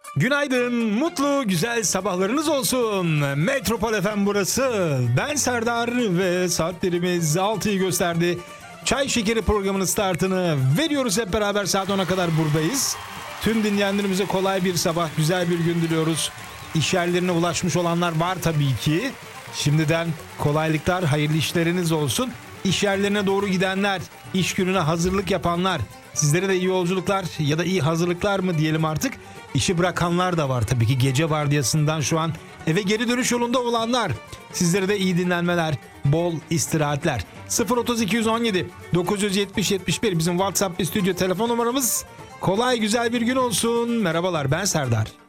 Günaydın, mutlu, güzel sabahlarınız olsun. Metropol FM burası. Ben Serdar ve saatlerimiz 6'yı gösterdi. Çay Şekeri programının startını veriyoruz hep beraber, saat 10'a kadar buradayız. Tüm dinleyenlerimize kolay bir sabah, güzel bir gün diliyoruz. İş yerlerine ulaşmış olanlar var tabii ki. Şimdiden kolaylıklar, hayırlı işleriniz olsun. İş yerlerine doğru gidenler, iş gününe hazırlık yapanlar, sizlere de iyi yolculuklar ya da iyi hazırlıklar mı diyelim artık. İşi bırakanlar da var tabii ki, gece vardiyasından şu an eve geri dönüş yolunda olanlar. Sizlere de iyi dinlenmeler, bol istirahatler. 03217 970 71 bizim WhatsApp ve stüdyo telefon numaramız. Kolay güzel bir gün olsun. Merhabalar, ben Serdar.